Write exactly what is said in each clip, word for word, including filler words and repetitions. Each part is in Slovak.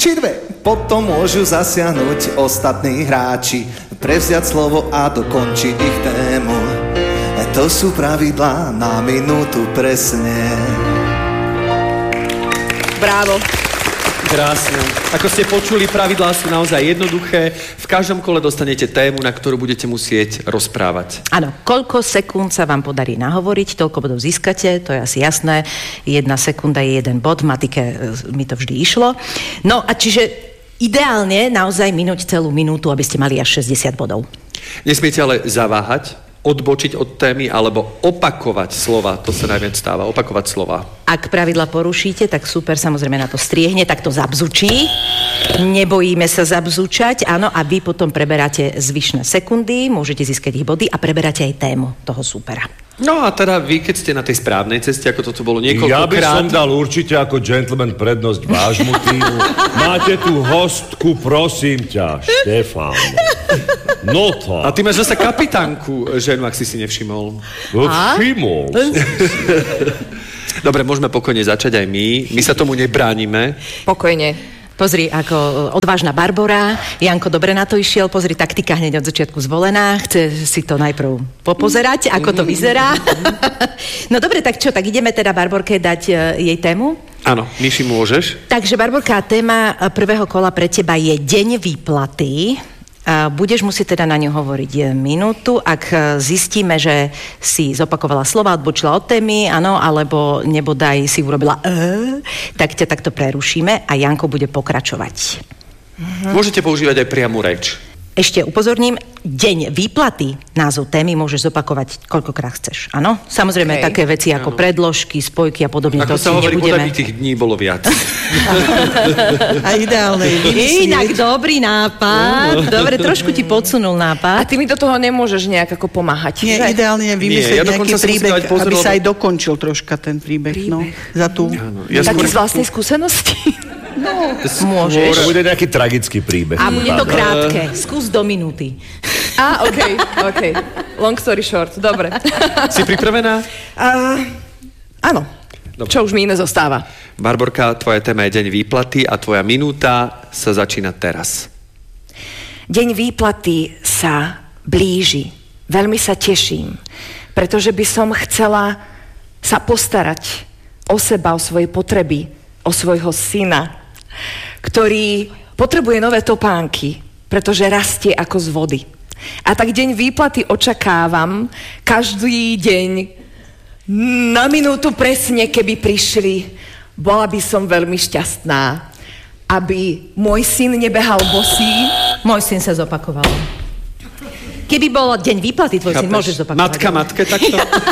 či dve. Potom môžu zasiahnuť ostatní hráči, prevziať slovo a dokončiť ich tému. To sú pravidlá na minútu presne. Bravo. Krásne. Ako ste počuli, pravidlá sú naozaj jednoduché. V každom kole dostanete tému, na ktorú budete musieť rozprávať. Áno, koľko sekúnd sa vám podarí nahovoriť, toľko bodov získate, to je asi jasné. Jedna sekunda je jeden bod, v matike mi to vždy išlo. No a čiže ideálne naozaj minúť celú minútu, aby ste mali až šesťdesiat bodov. Nesmiete ale zaváhať, odbočiť od témy alebo opakovať slova. To sa najviac stáva, opakovať slova. Ak pravidla porušíte, tak super, samozrejme na to striehne, tak to zabzučí. Nebojíme sa zabzučať, áno, a vy potom preberáte zvyšné sekundy, môžete získať ich body a preberáte aj tému toho supera. No a teda vy, keď ste na tej správnej ceste, ako toto bolo niekoľkokrát... Ja by som dal určite ako gentleman prednosť vášmu týmu. Máte tu hostku, prosím ťa, Štefán. No to. A ty máš zase kapitánku ženu, ak si si nevšimol. Všimol. Dobre, môžeme pokojne začať aj my. My sa tomu nebránime. Pokojne. Pozri, ako odvážna Barbora. Janko dobre na to išiel. Pozri, taktika hneď od začiatku zvolená. Chce si to najprv popozerať, ako to vyzerá. No dobre, tak čo, tak ideme teda Barborke dať uh, jej tému? Áno, Miši, môžeš. Takže Barborka, téma prvého kola pre teba je deň výplaty. Uh, budeš musieť teda na ňu hovoriť minútu. Ak zistíme, že si zopakovala slova, odbočila od témy, áno, alebo nebodaj si urobila e, tak ťa takto prerušíme a Janko bude pokračovať. Uh-huh. Môžete používať aj priamu reč. Ešte upozorním, deň výplaty, názov témy môžeš zopakovať koľkokrát chceš, áno? Samozrejme, okay. Také veci ako ano. Predložky, spojky a podobne. Ako to sa hovorí, nebudeme... podľa tých dní bolo viac. A ideálne. Inak dobrý nápad. Dobre, trošku ti podsunul nápad. A ty mi do toho nemôžeš nejak ako pomáhať. Nie, že? ideálne vymyslieť Nie, ja nejaký príbeh, pozor, aby sa lebo... aj dokončil troška ten príbeh. príbeh. No, za tú... Áno, ja Taký skôr... z vlastnej skúsenosti? No, môžeš. To bude nejaký tragický príbeh. A bude to krátke. Skús do minúty. Á, okej, okay, okej. Okay. Long story short, dobre. Si pripravená? Uh, áno. Dobre. Čo už mi iné zostáva? Barborka, tvoja téma je deň výplaty a tvoja minúta sa začína teraz. Deň výplaty sa blíži. Veľmi sa teším, pretože by som chcela sa postarať o seba, o svoje potreby, o svojho syna, ktorý potrebuje nové topánky, pretože rastie ako z vody. A tak deň výplaty očakávam každý deň na minútu presne, keby prišli. Bola by som veľmi šťastná, aby môj syn nebehal bosý. Môj syn sa zopakoval. Keby bol deň výplaty, tvoj syn môžeš zopakovať. Matka, matke, takto.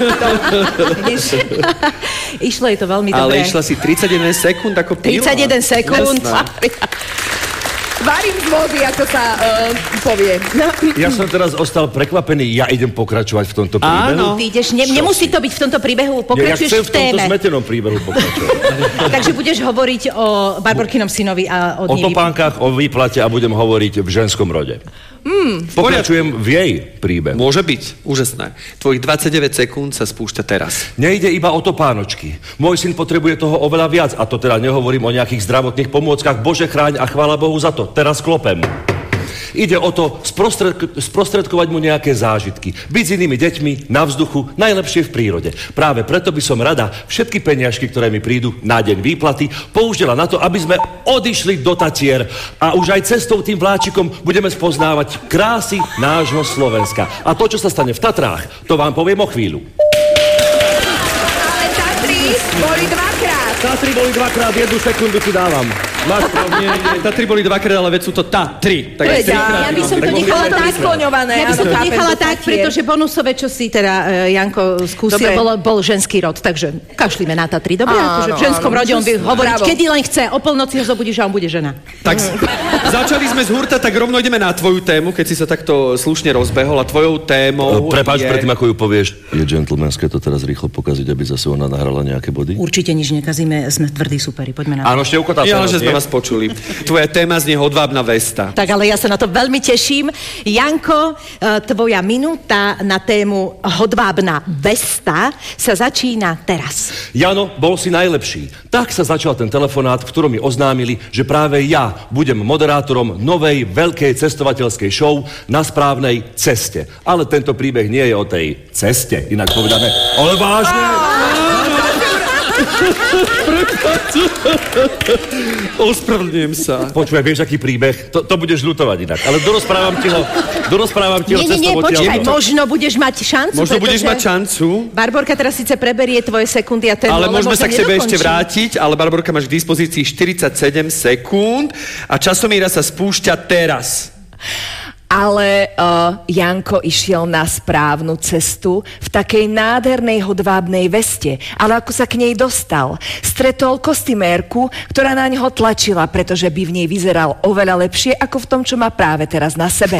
Išlo je to veľmi dobre. Ale išla si tridsaťjeden sekúnd ako pila. tridsaťjeden sekúnd. Varím z vody, ako sa uh, povie. No. Ja som teraz ostal prekvapený. Ja idem pokračovať v tomto príbehu. Áno. Ty ideš, ne, nemusí to byť v tomto príbehu. Pokračuješ ja, ja v téme. v tomto zmetenom príbehu pokračovať. Takže budeš hovoriť o Barborkinom synovi a o O dni topánkach, o výplate a budem hovoriť v ženskom rode. Mm, Pokračujem v jej príbehu. Môže byť, úžasné. Tvojich dvadsaťdeväť sekúnd sa spúšťa teraz. Nejde iba o topánočky. Môj syn potrebuje toho oveľa viac, a to teda nehovorím o nejakých zdravotných pomôckach. Bože chráň a chvála Bohu za to. Teraz klopem. Ide o to sprostredk- sprostredkovať mu nejaké zážitky. Byť s inými deťmi, na vzduchu, najlepšie v prírode. Práve preto by som rada všetky peniažky, ktoré mi prídu na deň výplaty, použila na to, aby sme odišli do Tatier a už aj cestou tým vláčikom budeme spoznávať krásy nášho Slovenska. A to, čo sa stane v Tatrách, to vám poviem o chvíľu. ale Tatry boli dvakrát. Tatry boli dvakrát, jednu sekundu ti dávam. Máš pravdu. Nie, nie, Tatry boli dvakrát, ale veď sú to Tatry. Tak ja, ja by som to nechala tak skloňované. Ja by som to nechala tak, pretože bonusové, čo si teda uh, Janko skúsil, bol, bol ženský rod, takže kašlíme na Tatry. Dobre, akože v ženskom rode on by hovoriť, kedy len chce, o polnoci ho zobudíš a on bude žena. Tak začali sme z hurta, tak rovno ideme na tvoju tému, keď si sa takto slušne rozbehol a tvojou témou Prepáč, je... predtým ako ju povieš, je gentlemanské to teraz rýchlo pokaziť, aby zase ona nahrala nejaké body? Určite nič nekazíme, sme tvrdí superi, poďme na... Áno, Števko, tá Ja, že sme vás počuli. Tvoja téma znie hodvábna vesta. Tak ale ja sa na to veľmi teším. Janko, tvoja minúta na tému hodvábna vesta sa začína teraz. Jano, bol si najlepší. Tak sa začal ten telefonát, v ktorom mi oznámili, že práve ja budem moderátorom novej veľkej cestovateľskej show Na správnej ceste. Ale tento príbeh nie je o tej ceste, inak povedané. Ale vážne! Ospravedlňujem sa. Počúvaj, vieš, aký príbeh? To, to budeš ľutovať inak. Ale dorozprávam ti ho, dorozprávam ti ho Nie, nie, nie, počkaj, to... možno budeš mať šancu. Možno pretože... budeš mať šancu. Barborka teraz síce preberie tvoje sekundy a ten... Ale môžeme sa k tebe nedokončí. ešte vrátiť, ale Barborka, máš k dispozícii štyridsaťsedem sekúnd a časomíra sa spúšťa teraz. Ale uh, Janko išiel na správnu cestu v takej nádhernej hodvábnej veste. Ale ako sa k nej dostal? Stretol kostymérku, ktorá na ňoho tlačila, pretože by v nej vyzeral oveľa lepšie ako v tom, čo má práve teraz na sebe.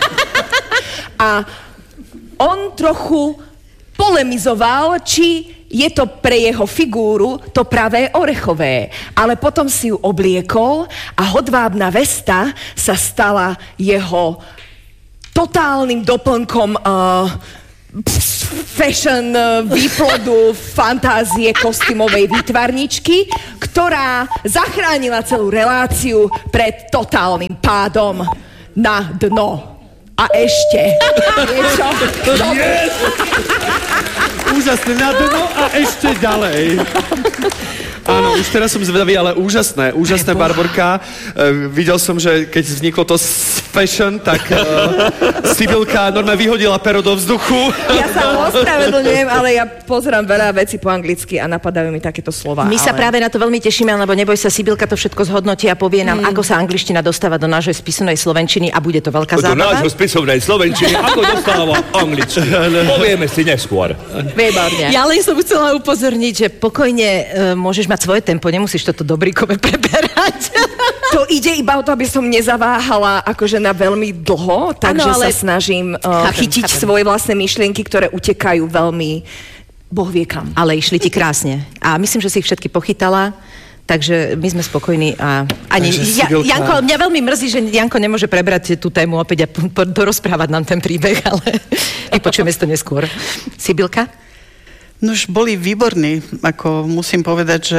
A on trochu polemizoval, či je to pre jeho figúru to pravé orechové. Ale potom si ju obliekol a hodvábna vesta sa stala jeho totálnym doplnkom uh, fashion uh, výplodu fantázie kostymovej výtvarničky, ktorá zachránila celú reláciu pred totálnym pádom na dno. A ešte niečo. Yes! Úžasné, na dno a ešte ďalej. Áno, už teraz som zvedavý, ale úžasné, úžasné, Barborka. Uh, videl som, že keď vzniklo to fashion, tak uh, Sibylka normálne vyhodila pero do vzduchu. Ja sa ospravedlňujem, ale ja pozerám veľa vecí po anglicky a napadajú mi takéto slova. My ale... sa práve na to veľmi tešíme, lebo neboj sa, Sibylka to všetko zhodnotí a povie nám, mm. ako sa angličtina dostáva do nášho spisovnej slovenčiny a bude to veľká do zábava. Do nášho spisovnej slovenčiny, ako dostáva angličtina. Povieme si neskôr. Výborne. Ja len som chcela upozorniť, že pokojne uh, môžeš mať svoje tempo, nemusíš toto dobrikové preberať. To ide iba o to, aby som nezaváhala akože na veľmi dlho, takže ano, ale... sa snažím uh, chápem, chytiť chápem. svoje vlastné myšlienky, ktoré utekajú veľmi Boh vie kam. Ale išli ti krásne. A myslím, že si ich všetky pochytala. Takže my sme spokojní a ani... Ja, Janko, mňa veľmi mrzí, že Janko nemôže prebrať tú tému opäť a p- p- dorozprávať nám ten príbeh, ale vypočujeme si to neskôr. Sibylka? Nož boli výborní, ako musím povedať, že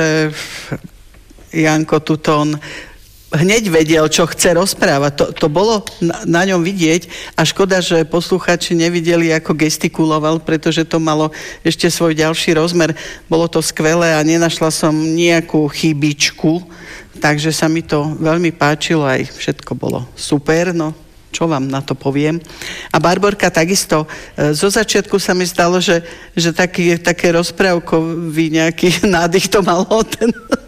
Janko tuto on hneď vedel, čo chce rozprávať. To, to bolo na, na ňom vidieť a škoda, že poslucháči nevideli, ako gestikuloval, pretože to malo ešte svoj ďalší rozmer. Bolo to skvelé a nenašla som nejakú chybičku, takže sa mi to veľmi páčilo, aj všetko bolo super, no čo vám na to poviem. A Barborka takisto, zo začiatku sa mi stalo, že, že taký, také rozprávkový nejaký nádych to malo ten...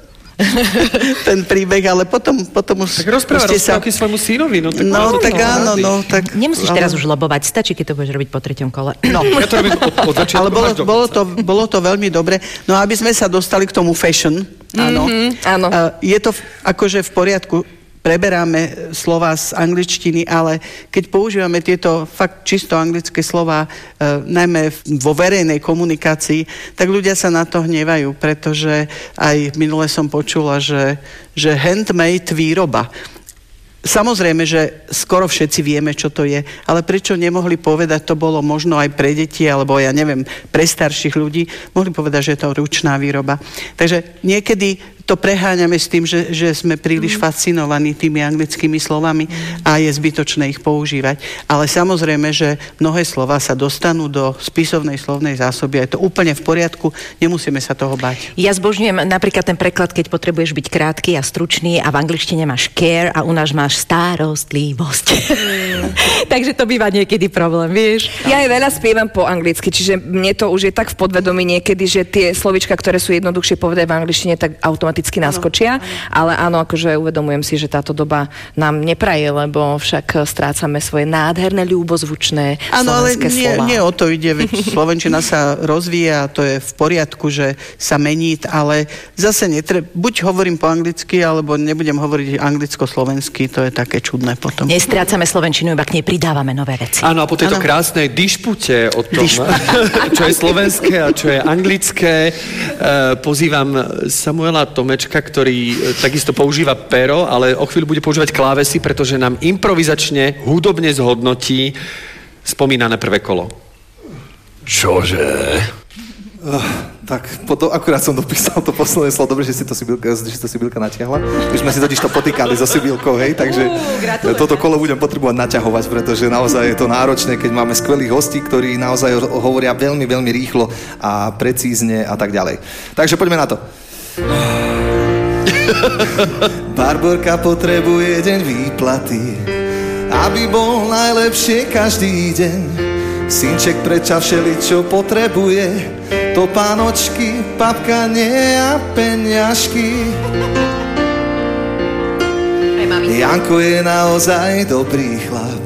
ten príbeh, ale potom, potom už... Tak rozpráva rozprávky sa... svojmu synovi. No, tak, no, tak áno, no, tak... Nemusíš ale... teraz už lobovať, stačí, keď to budeš robiť po treťom kole. No, ja to robím od, od začiatku. Ale bolo, bolo, to, bolo to veľmi dobre. No, aby sme sa dostali k tomu fashion, áno. Mm-hmm, áno. Uh, je to v, akože v poriadku, preberáme slova z angličtiny, ale keď používame tieto fakt čisto anglické slova, e, najmä vo verejnej komunikácii, tak ľudia sa na to hnevajú, pretože aj minule som počula, že, že handmade výroba. Samozrejme, že skoro všetci vieme, čo to je, ale prečo nemohli povedať, to bolo možno aj pre deti, alebo ja neviem, pre starších ľudí, mohli povedať, že je to ručná výroba. Takže niekedy to preháňame s tým, že, že sme príliš fascinovaní tými anglickými slovami a je zbytočné ich používať. Ale samozrejme, že mnohé slova sa dostanú do spisovnej slovnej zásoby a je to úplne v poriadku, nemusíme sa toho bať. Ja zbožňujem napríklad ten preklad, keď potrebuješ byť krátky a stručný a v angličtine máš care a u nás máš starostlivosť. Mm. Takže to býva niekedy problém, vieš? Ja aj veľa spievam po anglicky, čiže mne to už je tak v podvedomí niekedy, že tie slovíčka, ktoré sú jednoduchšie povedať v angličtine, tak automaticky naskočia, ale áno, akože uvedomujem si, že táto doba nám nepraje, lebo však strácame svoje nádherné, ľúbozvučné áno, ale slovenské nie, slova. nie o to ide, veď slovenčina sa rozvíja, to je v poriadku, že sa mení, ale zase netreb, buď hovorím po anglicky, alebo nebudem hovoriť anglicko-slovensky, to je také čudné potom. Nestrácame slovenčinu, iba k nej pridávame nové veci. Áno, a po tejto ano. krásnej dišpute o tom, čo je slovenské a čo je anglické, uh, pozývam Samuela Tom Tomečka, ktorý takisto používa pero, ale o chvíľu bude používať klávesy, pretože nám improvizačne, hudobne zhodnotí spomínané prvé kolo. Čože? Uh, tak potom akurát som dopísal to posledné slovo. Dobre, že si to Sibylka, že to Sibylka natiahla. Už sme si totiž to potýkali so Sibylkou, hej, takže uh, toto kolo budem potrebovať naťahovať, pretože naozaj je to náročné, keď máme skvelých hostí, ktorí naozaj hovoria veľmi, veľmi rýchlo a precízne a tak ďalej. Takže poďme na to. Barborka potrebuje deň výplaty, aby bol najlepšie každý deň. Synček preča všeličo potrebuje, to pánočky, papkanie a peňažky. Janko je naozaj dobrý chlap,